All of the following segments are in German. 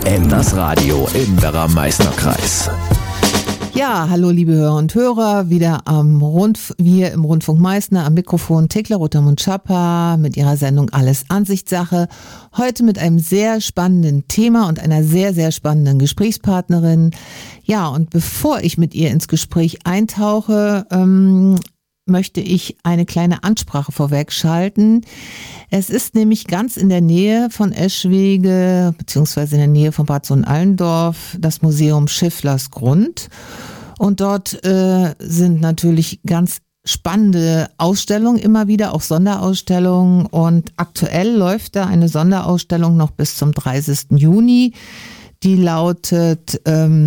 FFN, das Radio im Werra-Meißner-Kreis. Ja, hallo liebe Hörer und Hörer, wieder hier im Rundfunk Meißner am Mikrofon Thekla Rotermund-Schapper mit ihrer Sendung Alles Ansichtssache. Heute mit einem sehr spannenden Thema und einer sehr, sehr spannenden Gesprächspartnerin. Ja, und bevor ich mit ihr ins Gespräch eintauche, möchte ich eine kleine Ansprache vorwegschalten. Es ist nämlich ganz in der Nähe von Eschwege, beziehungsweise in der Nähe von Bad Sohn-Allendorf, das Museum Schifflers Grund. Und dort sind natürlich ganz spannende Ausstellungen immer wieder, auch Sonderausstellungen. Und aktuell läuft da eine Sonderausstellung noch bis zum 30. Juni. Die lautet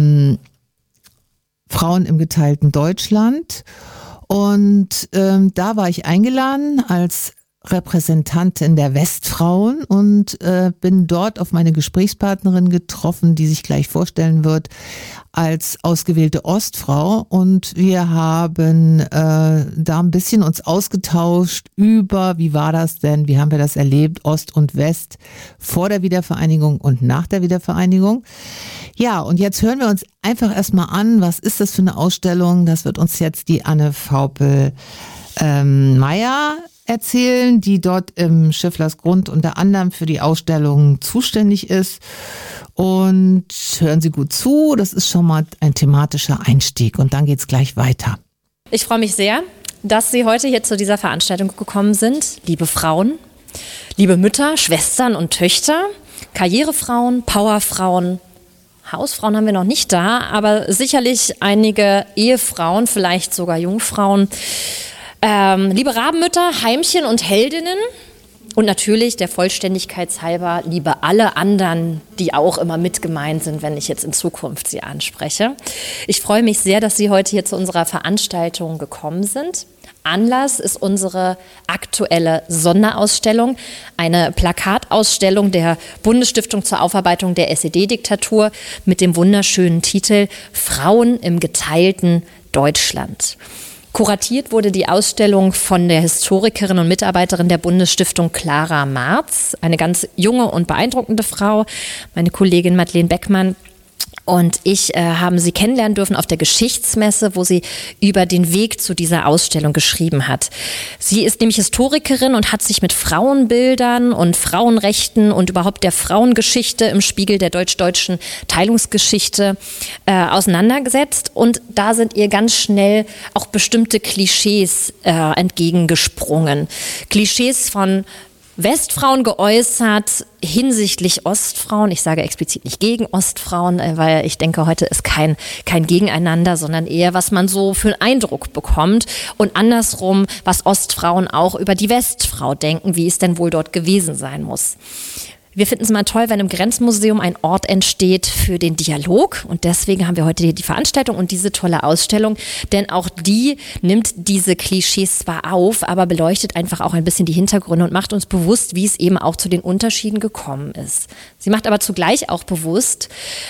Frauen im geteilten Deutschland. Und da war ich eingeladen als Repräsentantin der Westfrauen und bin dort auf meine Gesprächspartnerin getroffen, die sich gleich vorstellen wird als ausgewählte Ostfrau. Und wir haben da ein bisschen uns ausgetauscht über, wie war das denn, wie haben wir das erlebt, Ost und West vor der Wiedervereinigung und nach der Wiedervereinigung. Ja, und jetzt hören wir uns einfach erstmal an, was ist das für eine Ausstellung? Das wird uns jetzt die Anne Vaupel-Meyer erzählen, die dort im Schifflers Grund unter anderem für die Ausstellung zuständig ist. Und hören Sie gut zu, das ist schon mal ein thematischer Einstieg und dann geht's gleich weiter. Ich freue mich sehr, dass Sie heute hier zu dieser Veranstaltung gekommen sind. Liebe Frauen, liebe Mütter, Schwestern und Töchter, Karrierefrauen, Powerfrauen, Hausfrauen haben wir noch nicht da, aber sicherlich einige Ehefrauen, vielleicht sogar Jungfrauen. Liebe Rabenmütter, Heimchen und Heldinnen und natürlich der Vollständigkeit halber, liebe alle anderen, die auch immer mit gemeint sind, wenn ich jetzt in Zukunft sie anspreche. Ich freue mich sehr, dass Sie heute hier zu unserer Veranstaltung gekommen sind. Anlass ist unsere aktuelle Sonderausstellung, eine Plakatausstellung der Bundesstiftung zur Aufarbeitung der SED-Diktatur mit dem wunderschönen Titel Frauen im geteilten Deutschland. Kuratiert wurde die Ausstellung von der Historikerin und Mitarbeiterin der Bundesstiftung Clara Marz, eine ganz junge und beeindruckende Frau, meine Kollegin Madeleine Beckmann. Und ich haben sie kennenlernen dürfen auf der Geschichtsmesse, wo sie über den Weg zu dieser Ausstellung geschrieben hat. Sie ist nämlich Historikerin und hat sich mit Frauenbildern und Frauenrechten und überhaupt der Frauengeschichte im Spiegel der deutsch-deutschen Teilungsgeschichte auseinandergesetzt. Und da sind ihr ganz schnell auch bestimmte Klischees entgegengesprungen. Klischees von Westfrauen geäußert hinsichtlich Ostfrauen. Ich sage explizit nicht gegen Ostfrauen, weil ich denke, heute ist kein Gegeneinander, sondern eher, was man so für einen Eindruck bekommt. Und andersrum, was Ostfrauen auch über die Westfrau denken, wie es denn wohl dort gewesen sein muss. Wir finden es immer toll, wenn im Grenzmuseum ein Ort entsteht für den Dialog. Und deswegen haben wir heute die Veranstaltung und diese tolle Ausstellung. Denn auch die nimmt diese Klischees zwar auf, aber beleuchtet einfach auch ein bisschen die Hintergründe und macht uns bewusst, wie es eben auch zu den Unterschieden gekommen ist. Sie macht aber zugleich auch bewusst,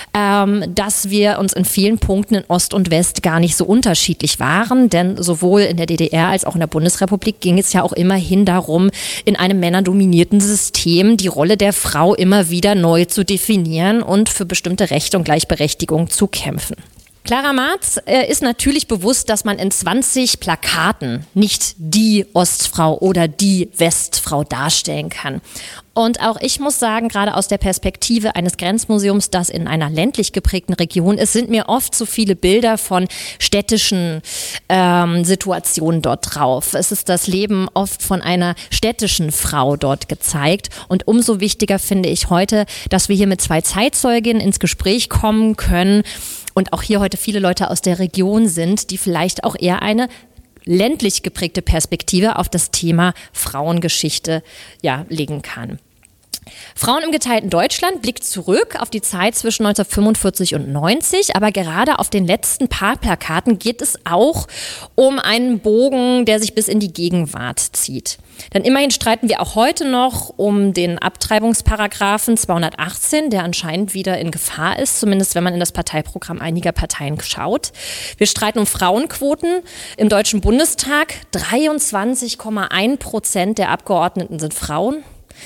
dass wir uns in vielen Punkten in Ost und West gar nicht so unterschiedlich waren. Denn sowohl in der DDR als auch in der Bundesrepublik ging es ja auch immerhin darum, in einem männerdominierten System die Rolle der Frau immer wieder neu zu definieren und für bestimmte Rechte und Gleichberechtigung zu kämpfen. Clara Marz ist natürlich bewusst, dass man in 20 Plakaten nicht die Ostfrau oder die Westfrau darstellen kann. Und auch ich muss sagen, gerade aus der Perspektive eines Grenzmuseums, das in einer ländlich geprägten Region ist, sind mir oft zu viele Bilder von städtischen Situationen dort drauf. Es ist das Leben oft von einer städtischen Frau dort gezeigt. Und umso wichtiger finde ich heute, dass wir hier mit zwei Zeitzeuginnen ins Gespräch kommen können und auch hier heute viele Leute aus der Region sind, die vielleicht auch eher eine ländlich geprägte Perspektive auf das Thema Frauengeschichte legen kann. Frauen im geteilten Deutschland blickt zurück auf die Zeit zwischen 1945 und 90, aber gerade auf den letzten paar Plakaten geht es auch um einen Bogen, der sich bis in die Gegenwart zieht. Denn immerhin streiten wir auch heute noch um den Abtreibungsparagraphen 218, der anscheinend wieder in Gefahr ist, zumindest wenn man in das Parteiprogramm einiger Parteien schaut. Wir streiten um Frauenquoten im Deutschen Bundestag. 23,1% der Abgeordneten sind Frauen.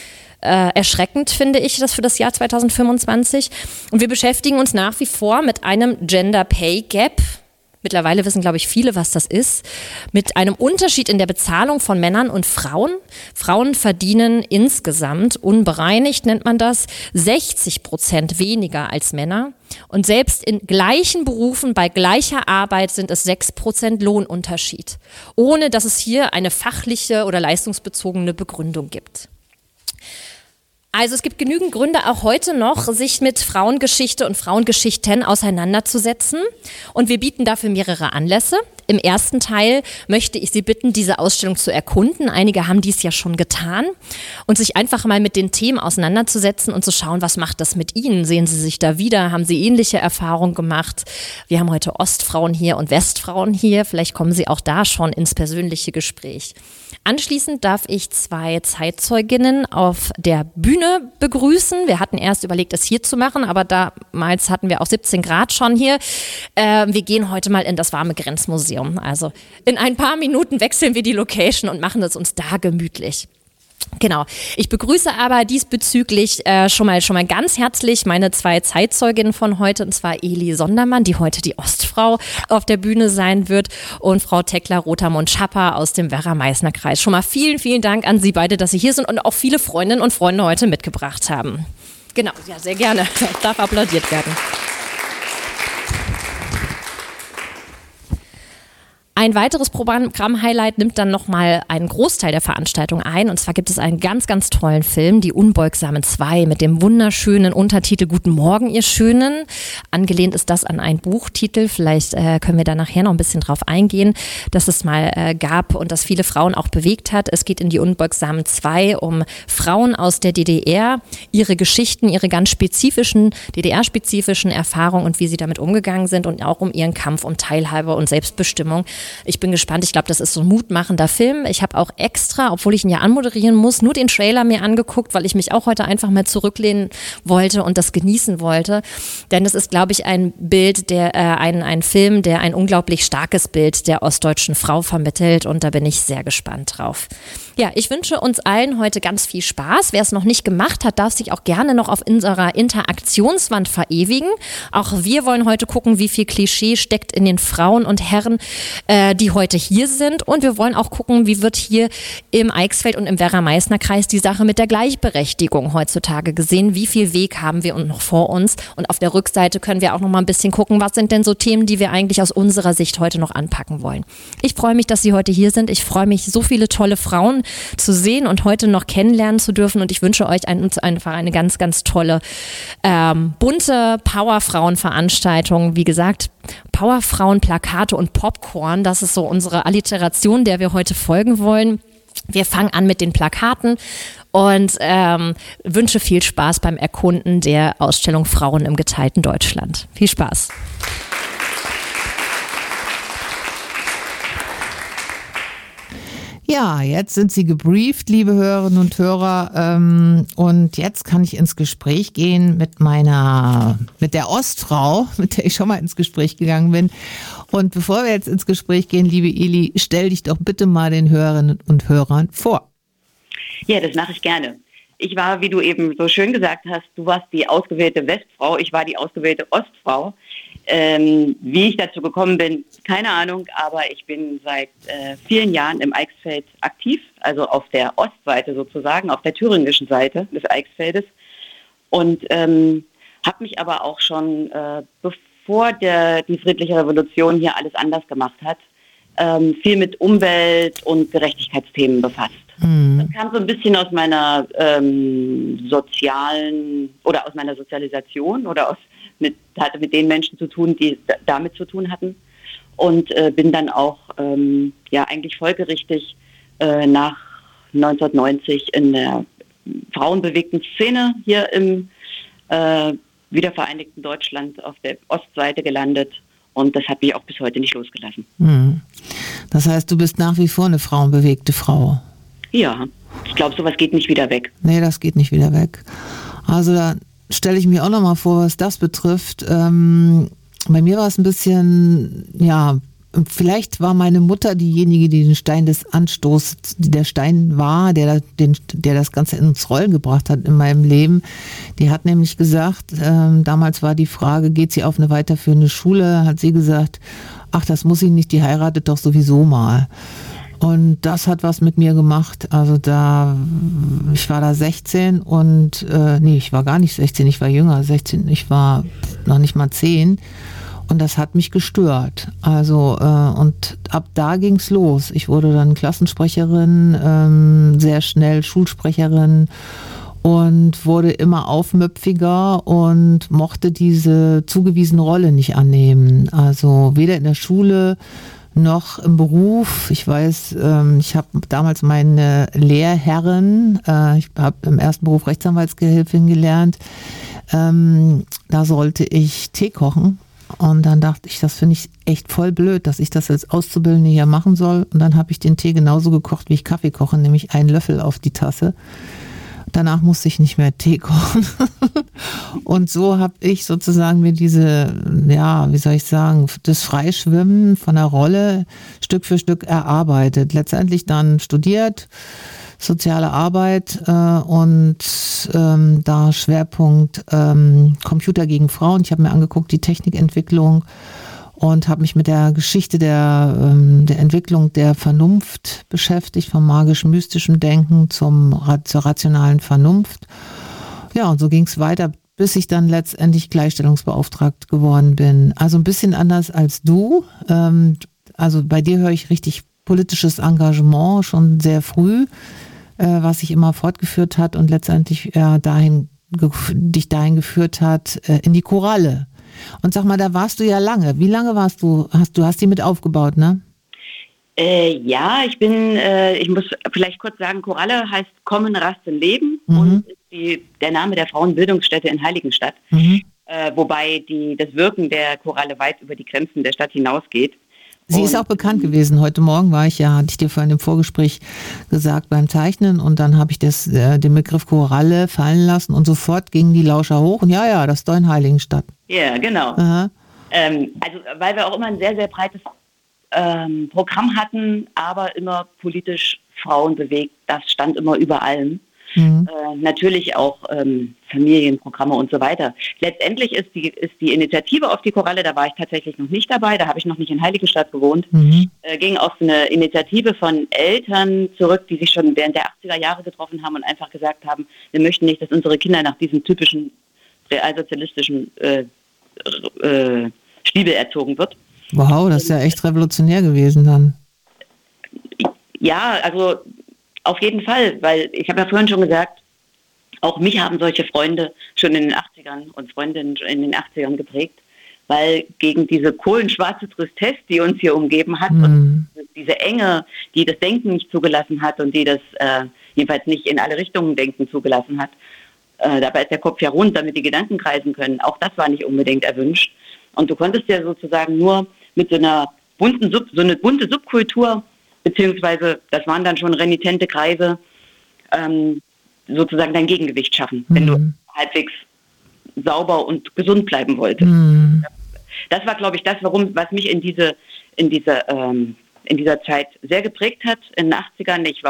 erschreckend, finde ich, das für das Jahr 2025. Und wir beschäftigen uns nach wie vor mit einem Gender Pay Gap. Mittlerweile wissen, glaube ich, viele, was das ist. Mit einem Unterschied in der Bezahlung von Männern und Frauen. Frauen verdienen insgesamt, unbereinigt nennt man das, 60% weniger als Männer. Und selbst in gleichen Berufen bei gleicher Arbeit sind es 6% Lohnunterschied. Ohne dass es hier eine fachliche oder leistungsbezogene Begründung gibt. Also es gibt genügend Gründe auch heute noch, sich mit Frauengeschichte und Frauengeschichten auseinanderzusetzen. Und wir bieten dafür mehrere Anlässe. Im ersten Teil möchte ich Sie bitten, diese Ausstellung zu erkunden. Einige haben dies ja schon getan. Und sich einfach mal mit den Themen auseinanderzusetzen und zu schauen, was macht das mit Ihnen? Sehen Sie sich da wieder? Haben Sie ähnliche Erfahrungen gemacht? Wir haben heute Ostfrauen hier und Westfrauen hier. Vielleicht kommen Sie auch da schon ins persönliche Gespräch. Anschließend darf ich 2 Zeitzeuginnen auf der Bühne begrüßen. Wir hatten erst überlegt, es hier zu machen, aber damals hatten wir auch 17 Grad schon hier. Wir gehen heute mal in das warme Grenzmuseum. Also in ein paar Minuten wechseln wir die Location und machen es uns da gemütlich. Genau. Ich begrüße aber diesbezüglich schon mal ganz herzlich meine 2 Zeitzeuginnen von heute, und zwar Eli Sondermann, die heute die Ostfrau auf der Bühne sein wird, und Frau Tekla Rotermund-Schapper aus dem Werra-Meißner-Kreis. Schon mal vielen, vielen Dank an Sie beide, dass Sie hier sind und auch viele Freundinnen und Freunde heute mitgebracht haben. Genau, ja, sehr gerne. Darf applaudiert werden. Ein weiteres Programm-Highlight nimmt dann nochmal einen Großteil der Veranstaltung ein. Und zwar gibt es einen ganz, ganz tollen Film, Die Unbeugsamen 2, mit dem wunderschönen Untertitel Guten Morgen, ihr Schönen. Angelehnt ist das an einen Buchtitel. Vielleicht können wir da nachher noch ein bisschen drauf eingehen, dass es mal gab und das viele Frauen auch bewegt hat. Es geht in Die Unbeugsamen 2 um Frauen aus der DDR, ihre Geschichten, ihre ganz spezifischen, DDR-spezifischen Erfahrungen und wie sie damit umgegangen sind, und auch um ihren Kampf um Teilhabe und Selbstbestimmung. Ich bin gespannt. Ich glaube, das ist so ein mutmachender Film. Ich habe auch extra, obwohl ich ihn ja anmoderieren muss, nur den Trailer mir angeguckt, weil ich mich auch heute einfach mal zurücklehnen wollte und das genießen wollte. Denn es ist, glaube ich, ein Bild, ein Film, der ein unglaublich starkes Bild der ostdeutschen Frau vermittelt, und da bin ich sehr gespannt drauf. Ja, ich wünsche uns allen heute ganz viel Spaß. Wer es noch nicht gemacht hat, darf sich auch gerne noch auf unserer Interaktionswand verewigen. Auch wir wollen heute gucken, wie viel Klischee steckt in den Frauen und Herren, die heute hier sind. Und wir wollen auch gucken, wie wird hier im Eichsfeld und im Werra-Meißner-Kreis die Sache mit der Gleichberechtigung heutzutage gesehen. Wie viel Weg haben wir noch vor uns? Und auf der Rückseite können wir auch noch mal ein bisschen gucken, was sind denn so Themen, die wir eigentlich aus unserer Sicht heute noch anpacken wollen. Ich freue mich, dass Sie heute hier sind. Ich freue mich, so viele tolle Frauen zu sehen und heute noch kennenlernen zu dürfen. Und ich wünsche euch einfach eine ganz, ganz tolle, bunte Powerfrauen-Veranstaltung. Wie gesagt, Powerfrauen, Plakate und Popcorn, das ist so unsere Alliteration, der wir heute folgen wollen. Wir fangen an mit den Plakaten und wünsche viel Spaß beim Erkunden der Ausstellung Frauen im geteilten Deutschland. Viel Spaß. Ja, jetzt sind Sie gebrieft, liebe Hörerinnen und Hörer, und jetzt kann ich ins Gespräch gehen mit der Ostfrau, mit der ich schon mal ins Gespräch gegangen bin. Und bevor wir jetzt ins Gespräch gehen, liebe Eli, stell dich doch bitte mal den Hörerinnen und Hörern vor. Ja, das mache ich gerne. Ich war, wie du eben so schön gesagt hast, du warst die ausgewählte Westfrau, ich war die ausgewählte Ostfrau. Wie ich dazu gekommen bin, keine Ahnung, aber ich bin seit vielen Jahren im Eichsfeld aktiv, also auf der Ostseite sozusagen, auf der thüringischen Seite des Eichsfeldes, und habe mich aber auch schon, bevor die friedliche Revolution hier alles anders gemacht hat, viel mit Umwelt- und Gerechtigkeitsthemen befasst. Das kam so ein bisschen aus meiner Sozialisation oder hatte mit den Menschen zu tun, die damit zu tun hatten, und bin dann auch eigentlich folgerichtig nach 1990 in der frauenbewegten Szene hier im wiedervereinigten Deutschland auf der Ostseite gelandet, und das hat mich auch bis heute nicht losgelassen. Das heißt, du bist nach wie vor eine frauenbewegte Frau? Ja, ich glaube, sowas geht nicht wieder weg. Nee, das geht nicht wieder weg. Also da stelle ich mir auch noch mal vor, was das betrifft. Bei mir war es ein bisschen, vielleicht war meine Mutter diejenige, die den Stein des Anstoßes, der Stein war, der das Ganze ins Rollen gebracht hat in meinem Leben. Die hat nämlich gesagt, damals war die Frage, geht sie auf eine weiterführende Schule? Hat sie gesagt, ach, das muss sie nicht, die heiratet doch sowieso mal. Und das hat was mit mir gemacht. Also ich war da 16 und, ich war gar nicht 16, ich war jünger, 16, ich war noch nicht mal 10. Und das hat mich gestört. Also, und ab da ging's los. Ich wurde dann Klassensprecherin, sehr schnell Schulsprecherin und wurde immer aufmüpfiger und mochte diese zugewiesene Rolle nicht annehmen. Also weder in der Schule noch im Beruf. Ich weiß, ich habe damals meine Lehrherrin, ich habe im ersten Beruf Rechtsanwaltsgehilfin gelernt, da sollte ich Tee kochen. Und dann dachte ich, das finde ich echt voll blöd, dass ich das als Auszubildende hier machen soll. Und dann habe ich den Tee genauso gekocht, wie ich Kaffee koche, nämlich einen Löffel auf die Tasse. Danach musste ich nicht mehr Tee kochen. Und so habe ich sozusagen mir das Freischwimmen von der Rolle Stück für Stück erarbeitet. Letztendlich dann studiert, soziale Arbeit und da Schwerpunkt Computer gegen Frauen. Ich habe mir angeguckt, die Technikentwicklung und habe mich mit der Geschichte der Entwicklung der Vernunft beschäftigt, vom magisch-mystischen Denken zur rationalen Vernunft. Ja, und so ging es weiter, bis ich dann letztendlich Gleichstellungsbeauftragt geworden bin. Also ein bisschen anders als du. Also bei dir höre ich richtig politisches Engagement schon sehr früh, was sich immer fortgeführt hat und letztendlich dich dahin geführt hat, in die Choralle. Und sag mal, da warst du ja lange. Wie lange warst du? Du hast die mit aufgebaut, ne? Ja, ich muss vielleicht kurz sagen, Choralle heißt Kommen, Rasten, Leben und ist der Name der Frauenbildungsstätte in Heiligenstadt. Wobei das Wirken der Choralle weit über die Grenzen der Stadt hinausgeht. Sie ist auch bekannt gewesen. Heute Morgen hatte ich dir vorhin im Vorgespräch gesagt, beim Zeichnen, und dann habe ich den Begriff Choralle fallen lassen und sofort gingen die Lauscher hoch und das ist doch in Heiligenstadt. Ja, genau. Also weil wir auch immer ein sehr, sehr breites Programm hatten, aber immer politisch Frauen bewegt, das stand immer über allem. Natürlich auch Familienprogramme und so weiter. Letztendlich ist die Initiative auf die Choralle, da war ich tatsächlich noch nicht dabei, da habe ich noch nicht in Heiligenstadt gewohnt, ging auf eine Initiative von Eltern zurück, die sich schon während der 80er Jahre getroffen haben und einfach gesagt haben, wir möchten nicht, dass unsere Kinder nach diesem typischen realsozialistischen Stiebel erzogen wird. Wow, das ist ja echt revolutionär gewesen dann. Ja, also auf jeden Fall, weil ich habe ja vorhin schon gesagt, auch mich haben solche Freunde schon in den 80ern und Freundinnen in den 80ern geprägt, weil gegen diese kohlenschwarze Tristesse, die uns hier umgeben hat und diese Enge, die das Denken nicht zugelassen hat und die das jedenfalls nicht in alle Richtungen Denken zugelassen hat, dabei ist der Kopf ja rund, damit die Gedanken kreisen können. Auch das war nicht unbedingt erwünscht. Und du konntest ja sozusagen nur mit so eine bunte Subkultur, beziehungsweise das waren dann schon renitente Kreise, sozusagen dein Gegengewicht schaffen, wenn du halbwegs sauber und gesund bleiben wolltest. Das war, glaube ich, was mich in dieser Zeit sehr geprägt hat, in den 80ern. Ich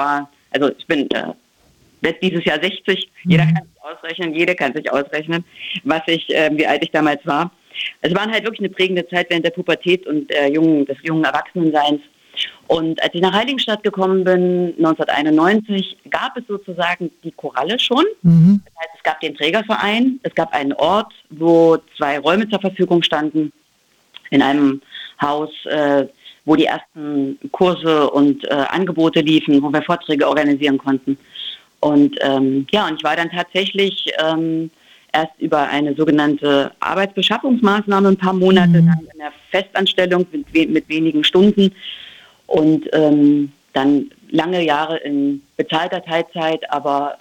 werde dieses Jahr 60, jede kann sich ausrechnen, wie alt ich damals war. Es war halt wirklich eine prägende Zeit während der Pubertät und des jungen Erwachsenenseins. Und als ich nach Heiligenstadt gekommen bin, 1991, gab es sozusagen die Choralle schon. Das heißt, es gab den Trägerverein, es gab einen Ort, wo 2 Räume zur Verfügung standen, in einem Haus, wo die ersten Kurse und Angebote liefen, wo wir Vorträge organisieren konnten. Und und ich war dann tatsächlich erst über eine sogenannte Arbeitsbeschaffungsmaßnahme ein paar Monate dann in der Festanstellung mit wenigen Stunden und dann lange Jahre in bezahlter Teilzeit, aber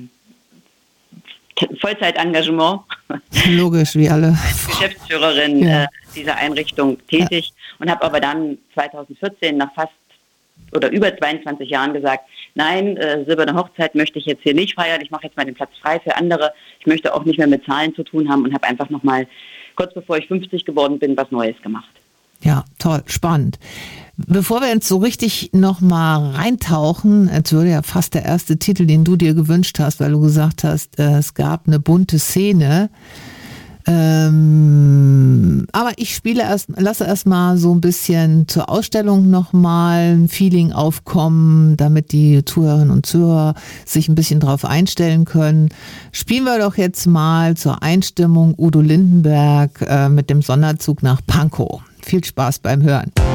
Vollzeitengagement. Logisch, wie alle. Als Geschäftsführerin dieser Einrichtung tätig und habe aber dann 2014 nach fast oder über 22 Jahren gesagt, nein, silberne Hochzeit möchte ich jetzt hier nicht feiern, ich mache jetzt mal den Platz frei für andere, ich möchte auch nicht mehr mit Zahlen zu tun haben und habe einfach nochmal, kurz bevor ich 50 geworden bin, was Neues gemacht. Ja, toll, spannend. Bevor wir jetzt so richtig nochmal reintauchen, als würde ja fast der erste Titel, den du dir gewünscht hast, weil du gesagt hast, es gab eine bunte Szene. Aber ich lasse erstmal so ein bisschen zur Ausstellung nochmal ein Feeling aufkommen, damit die Zuhörerinnen und Zuhörer sich ein bisschen drauf einstellen können. Spielen wir doch jetzt mal zur Einstimmung Udo Lindenberg mit dem Sonderzug nach Pankow. Viel Spaß beim Hören.